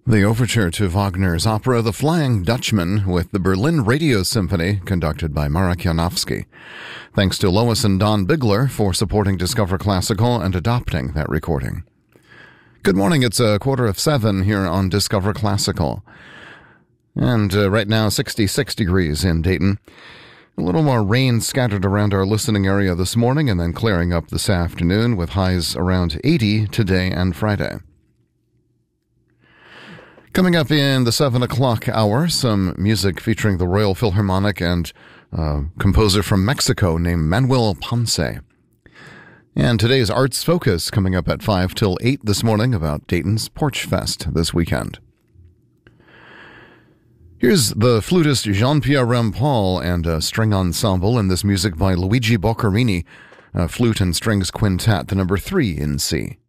The overture to Wagner's opera The Flying Dutchman with the Berlin Radio Symphony, conducted by Marek Janowski. Thanks to Lois and Don Bigler for supporting Discover Classical and adopting that recording. Good morning, it's 6:45 here on Discover Classical. And right now, 66 degrees in Dayton. A little more rain scattered around our listening area this morning and then clearing up this afternoon with highs around 80 today and Friday. Coming up in the 7 o'clock hour, some music featuring the Royal Philharmonic and a composer from Mexico named Manuel Ponce. And today's Arts Focus coming up at 5 till 8 this morning about Dayton's Porch Fest this weekend. Here's the flutist Jean-Pierre Rampal and a string ensemble in this music by Luigi Boccherini, a flute and strings quintet, the number 3 in C.